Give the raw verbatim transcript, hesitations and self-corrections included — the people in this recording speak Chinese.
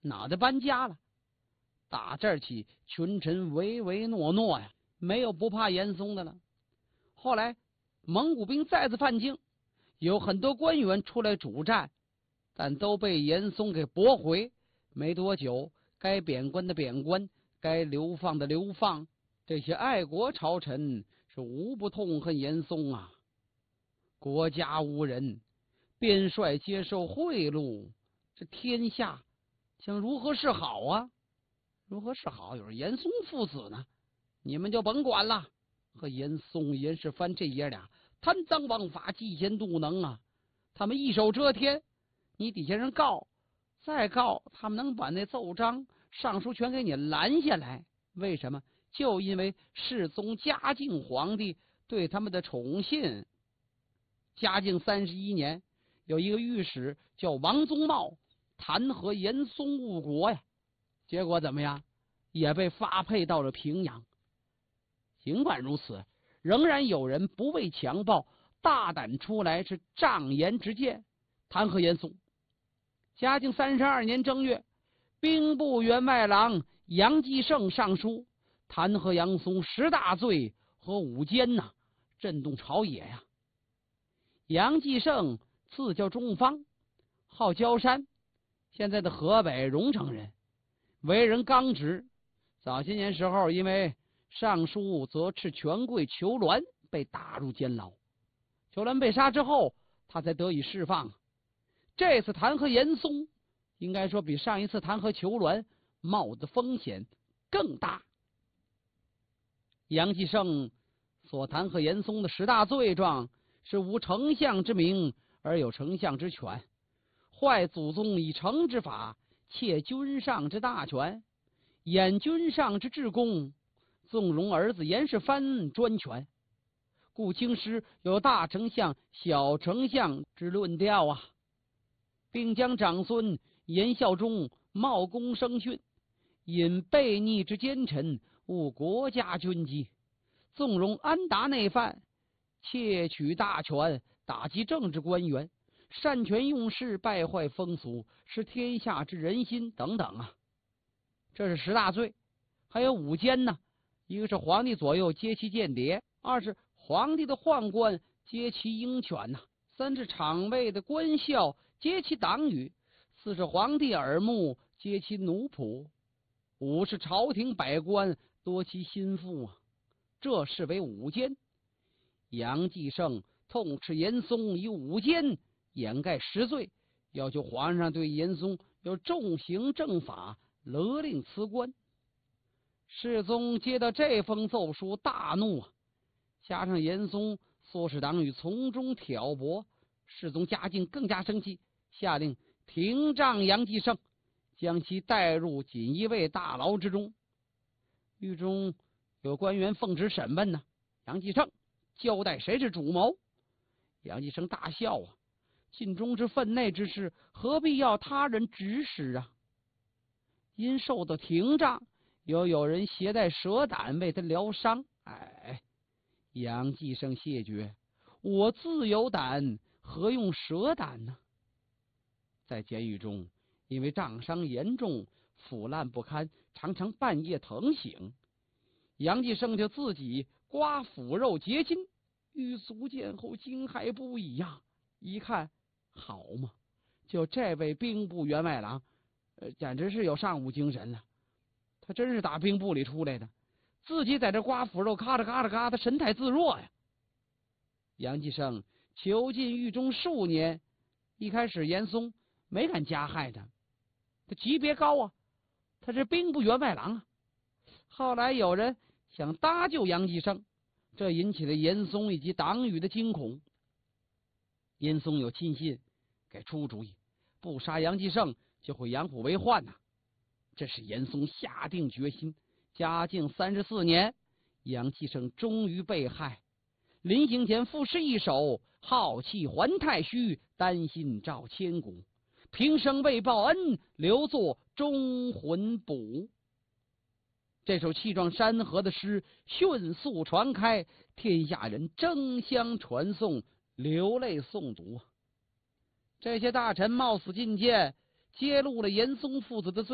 脑袋搬家了。打这儿起，群臣唯唯诺诺呀，没有不怕严嵩的了。后来蒙古兵再次犯境，有很多官员出来主战，但都被严嵩给驳回。没多久，该贬官的贬官，该流放的流放，这些爱国朝臣是无不痛恨严嵩啊！国家无人，边帅接受贿赂，这天下将如何是好啊？如何是好？有严嵩父子呢，你们就甭管了。和严嵩、严世蕃这爷俩贪赃枉法、嫉贤妒能啊！他们一手遮天，你底下人告，再告，他们能把那奏章、上书全给你拦下来。为什么？就因为世宗嘉靖皇帝对他们的宠信。嘉靖三十一年，有一个御史叫王宗茂，弹劾严嵩误国呀。结果怎么样？也被发配到了平阳。尽管如此，仍然有人不畏强暴，大胆出来是仗言直谏，弹劾严嵩。嘉靖三十二年正月，兵部员外郎杨继盛上书弹劾杨嵩十大罪和五奸呐，震动朝野呀。杨继盛字叫仲方，号焦山，现在的河北荣城人，为人刚直。早些年时候，因为上书责斥权贵裘鸾，被打入监牢。裘鸾被杀之后，他才得以释放。这次弹劾严嵩，应该说比上一次弹劾裘鸾冒的风险更大。杨继盛所弹劾严嵩的十大罪状是无丞相之名而有丞相之权，坏祖宗以丞之法，窃君上之大权，掩君上之至公，纵容儿子严世蕃专权，故京师有大丞相、小丞相之论调啊，并将长孙严孝忠冒功生训，引悖逆之奸臣误国家军机，纵容安达内犯，窃取大权，打击政治官员，擅权用事，败坏风俗，失天下之人心等等啊。这是十大罪。还有五奸呢，一个是皇帝左右皆其间谍，二是皇帝的宦官皆其鹰犬呐，三是场卫的官校皆其党羽，四是皇帝耳目皆其奴仆，五是朝廷百官多其心腹啊。这是为五奸。杨继盛痛斥严嵩以五奸掩盖实罪，要求皇上对严嵩要重刑正法，勒令辞官。世宗接到这封奏书大怒啊，加上严嵩唆使党羽从中挑拨，世宗嘉靖更加生气，下令廷杖杨继盛，将其带入锦衣卫大牢之中。狱中有官员奉旨审问呢，杨继盛交代谁是主谋。杨继盛大笑啊，尽忠之分内之事，何必要他人指使啊？因受到廷杖，有有人携带蛇胆为他疗伤。哎，杨继盛谢绝，我自有胆，何用蛇胆呢？在监狱中，因为杖伤严重，腐烂不堪，常常半夜疼醒。杨继盛就自己刮腐肉结筋，狱卒见后惊骇不已呀！一看，好嘛，就这位兵部员外郎，呃，简直是有上武精神了。他真是打兵部里出来的，自己在这刮腐肉，咔嚓咔嚓咔嚓，神态自若呀。杨继盛囚禁狱中数年，一开始严嵩没敢加害他，他级别高啊，他是兵部员外郎啊。后来有人想搭救杨继盛，这引起了严嵩以及党羽的惊恐。严嵩有亲信给出主意，不杀杨继盛就会养虎为患呐、啊。这是严嵩下定决心。嘉靖三十四年，杨继盛终于被害。临行前赋诗一首：浩气还太虚，丹心照千古。平生未报恩，留作忠魂补。这首气壮山河的诗迅速传开，天下人争相传颂，流泪诵读。这些大臣冒死进谏，揭露了严嵩父子的罪。